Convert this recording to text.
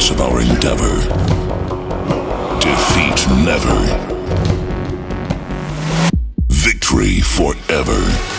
progress of our endeavor. Defeat never. Victory forever.